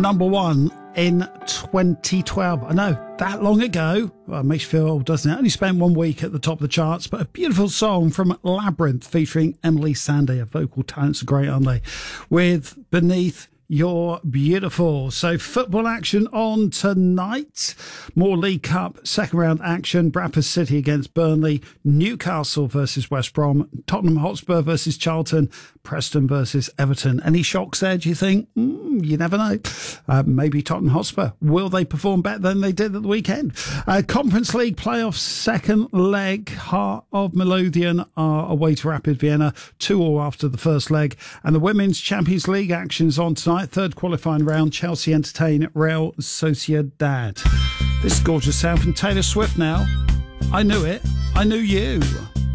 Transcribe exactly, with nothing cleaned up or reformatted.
number one in twenty twelve. I know, that long ago. Well, it makes you feel old, doesn't it? Only spent one week at the top of the charts, but a beautiful song from Labyrinth featuring Emily Sandé. Her vocal talents are great, aren't they? With Beneath You're Beautiful. So football action on tonight. More League Cup second round action. Bradford City against Burnley. Newcastle versus West Brom. Tottenham Hotspur versus Charlton. Preston versus Everton. Any shocks there, do you think? Mm, you never know. Uh, maybe Tottenham Hotspur. Will they perform better than they did at the weekend? Uh, Conference League playoffs second leg. Heart of Midlothian are away to Rapid Vienna. two all after the first leg. And the Women's Champions League actions on tonight. Third qualifying round, Chelsea entertain Real Sociedad. This gorgeous sound from Taylor Swift now. I knew it. I knew you.